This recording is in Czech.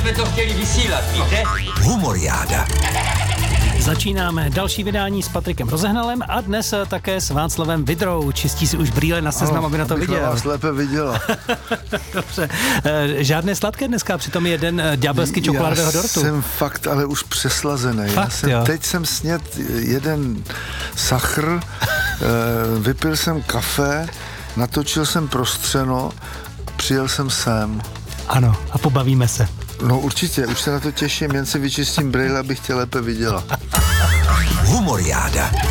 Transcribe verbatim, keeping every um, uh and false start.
jsme to chtěli vysílat, víte? Humoriáda. Začínáme další vydání s Patrikem Rozehnalem a dnes také s Václavem Vidrou. Čistí si už brýle na seznam, aby na to viděl. Vás lépe viděla. Dobře. Žádné sladké dneska, přitom je den ďábelsky čokoládového dortu. Já jsem fakt ale už přeslazený. Fakt, Já jsem, jo. teď jsem sněd jeden sachr, vypil jsem kafe, natočil jsem prostřeno, přijel jsem sem. Ano, a pobavíme se. No určitě, už se na to těším, jen si vyčistím brýle, abych tě lépe viděla. Humoriáda.